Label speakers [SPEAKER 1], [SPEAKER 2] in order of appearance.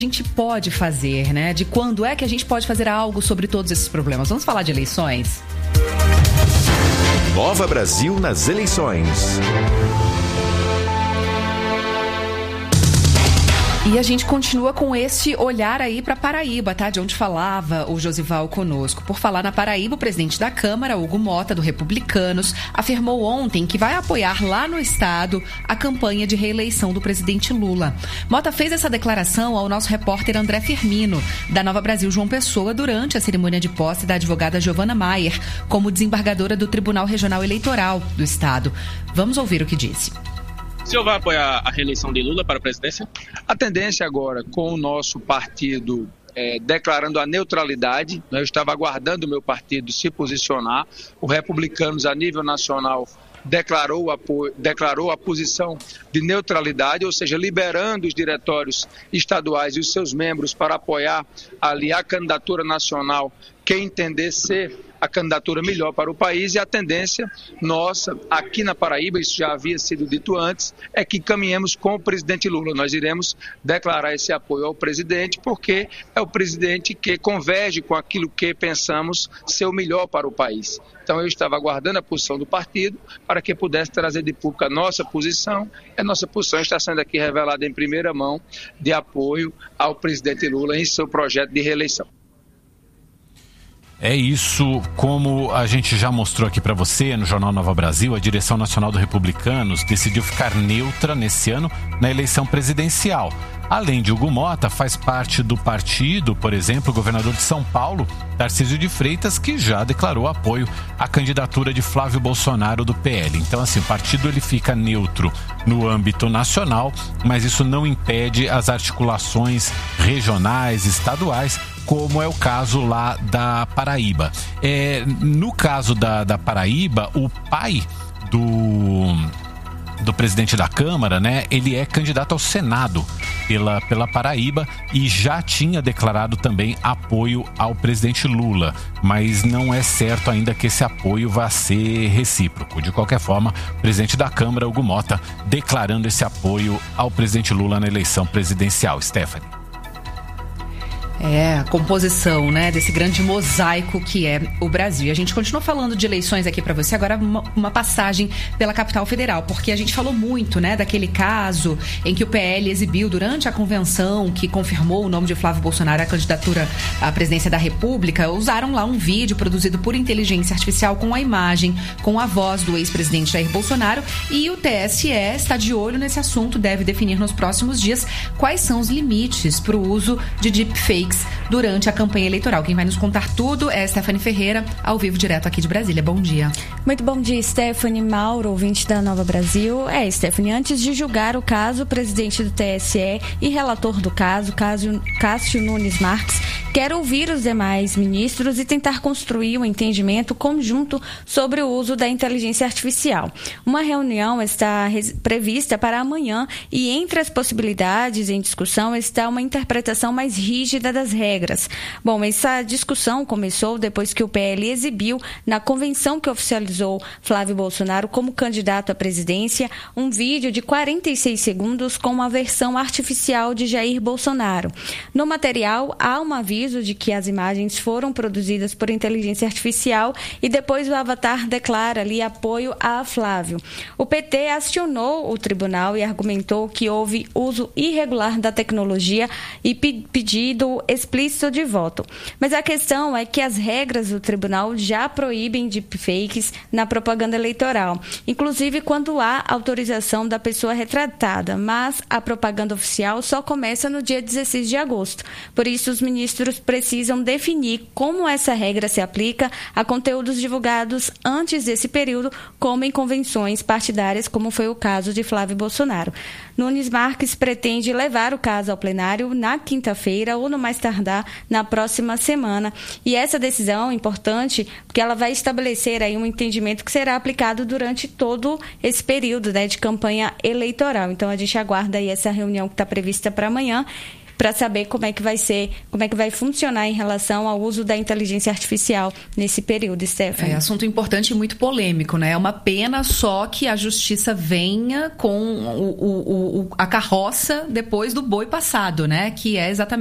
[SPEAKER 1] a gente pode fazer, né? De quando é que a gente pode fazer algo sobre todos esses problemas? Vamos falar de eleições?
[SPEAKER 2] Nova Brasil nas eleições.
[SPEAKER 1] E a gente continua com esse olhar aí para Paraíba, tá? De onde falava o Josival conosco. Por falar na Paraíba, o presidente da Câmara, Hugo Mota, do Republicanos, afirmou ontem que vai apoiar lá no estado a campanha de reeleição do presidente Lula. Mota fez essa declaração ao nosso repórter André Firmino, da Nova Brasil João Pessoa, durante a cerimônia de posse da advogada Giovana Maier, como desembargadora do Tribunal Regional Eleitoral do estado. Vamos ouvir o que disse.
[SPEAKER 3] O senhor vai apoiar a reeleição de Lula para a presidência?
[SPEAKER 4] A tendência agora, com o nosso partido declarando a neutralidade, eu estava aguardando o meu partido se posicionar, o Republicanos a nível nacional declarou a posição de neutralidade, ou seja, liberando os diretórios estaduais e os seus membros para apoiar ali a candidatura nacional que entender ser a candidatura melhor para o país, e a tendência nossa aqui na Paraíba, isso já havia sido dito antes, é que caminhemos com o presidente Lula. Nós iremos declarar esse apoio ao presidente, porque é o presidente que converge com aquilo que pensamos ser o melhor para o país. Então eu estava aguardando a posição do partido para que pudesse trazer de público a nossa posição. A nossa posição está sendo aqui revelada em primeira mão de apoio ao presidente Lula em seu projeto de reeleição.
[SPEAKER 5] É isso, como a gente já mostrou aqui para você no Jornal Nova Brasil, a direção nacional do Republicanos decidiu ficar neutra nesse ano na eleição presidencial. Além de Hugo Mota, faz parte do partido, por exemplo, o governador de São Paulo, Tarcísio de Freitas, que já declarou apoio à candidatura de Flávio Bolsonaro do PL. Então, assim, o partido ele fica neutro no âmbito nacional, mas isso não impede as articulações regionais, estaduais, como é o caso lá da Paraíba. No caso da Paraíba, o pai do presidente da Câmara, né, ele é candidato ao Senado pela Paraíba e já tinha declarado também apoio ao presidente Lula, mas não é certo ainda que esse apoio vá ser recíproco. De qualquer forma, o presidente da Câmara, Hugo Mota, declarando esse apoio ao presidente Lula na eleição presidencial. Stephanie.
[SPEAKER 1] A composição, né, desse grande mosaico que é o Brasil. E a gente continua falando de eleições aqui para você, agora uma passagem pela capital federal, porque a gente falou muito, né, daquele caso em que o PL exibiu durante a convenção que confirmou o nome de Flávio Bolsonaro à candidatura à presidência da República. Usaram lá um vídeo produzido por inteligência artificial com a imagem, com a voz do ex-presidente Jair Bolsonaro, e o TSE está de olho nesse assunto, deve definir nos próximos dias quais são os limites para o uso de deepfake durante a campanha eleitoral. Quem vai nos contar tudo é Stephanie Ferreira, ao vivo direto aqui de Brasília. Bom dia.
[SPEAKER 6] Muito bom dia, Stephanie. Mauro, ouvinte da Nova Brasil. Stephanie, antes de julgar o caso, o presidente do TSE e relator do caso, Cássio Nunes Marques, quer ouvir os demais ministros e tentar construir um entendimento conjunto sobre o uso da inteligência artificial. Uma reunião está prevista para amanhã e entre as possibilidades em discussão está uma interpretação mais rígida das regras. Bom, essa discussão começou depois que o PL exibiu na convenção que oficializou Flávio Bolsonaro como candidato à presidência um vídeo de 46 segundos com uma versão artificial de Jair Bolsonaro. No material, há um aviso de que as imagens foram produzidas por inteligência artificial e depois o avatar declara ali apoio a Flávio. O PT acionou o tribunal e argumentou que houve uso irregular da tecnologia e pedido explícito de voto. Mas a questão é que as regras do tribunal já proíbem deepfakes na propaganda eleitoral, inclusive quando há autorização da pessoa retratada, mas a propaganda oficial só começa no dia 16 de agosto. Por isso, os ministros precisam definir como essa regra se aplica a conteúdos divulgados antes desse período, como em convenções partidárias, como foi o caso de Flávio Bolsonaro. Nunes Marques pretende levar o caso ao plenário na quinta-feira ou no mais tardar na próxima semana. E essa decisão é importante porque ela vai estabelecer aí um entendimento que será aplicado durante todo esse período, né, de campanha eleitoral. Então a gente aguarda aí essa reunião que está prevista para amanhã, para saber como é que vai ser, como é que vai funcionar em relação ao uso da inteligência artificial nesse período, Stephanie.
[SPEAKER 1] É assunto importante e muito polêmico, né? É uma pena só que a justiça venha com a carroça depois do boi passado, né? Que é exatamente